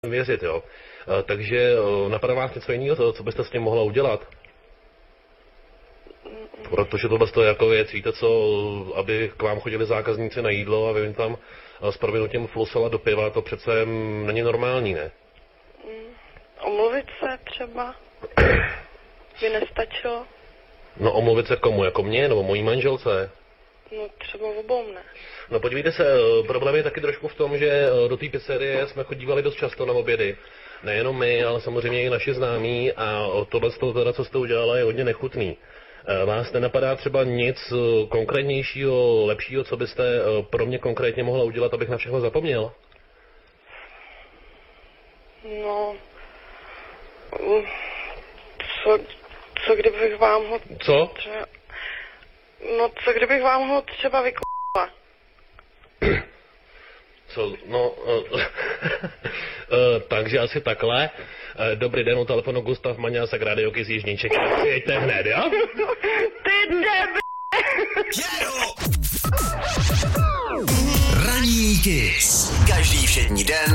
věřit, jo. Takže napadá vás něco jiného, co byste s tím mohla udělat? Protože tohle je jako věc, víte co, aby k vám chodili zákazníci na jídlo a vy jim tam s prominutím flusala do piva, to přece není normální, ne? Omluvit se třeba by nestačilo. No omluvit se komu, jako mě nebo mojí manželce? No třeba obou ne. No podívejte se, problém je taky trošku v tom, že do té pizzerie jsme chodívali dost často na obědy. Nejenom my, ale samozřejmě i naši známí a tohle teda, co jste udělala, je hodně nechutný. Vás nenapadá třeba nic konkrétnějšího, lepšího, co byste pro mě konkrétně mohla udělat, abych na všechno zapomněl? No, co kdybych vám ho... Co? Co kdybych vám ho třeba vykopala? Co, no, takže asi takhle. Dobrý den, u telefonu Gustav Maňásek, Radio Kiss Jižní Čechy. Jeďte hned, jo? Ty debil! Ranní Kiss. Každý všední den